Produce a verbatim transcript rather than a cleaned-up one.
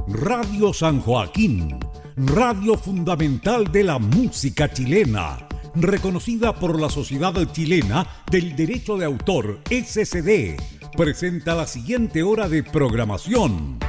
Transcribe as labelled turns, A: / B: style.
A: Radio San Joaquín, radio fundamental de la música chilena, reconocida por la Sociedad Chilena del Derecho de Autor, S C D, presenta la siguiente hora de programación.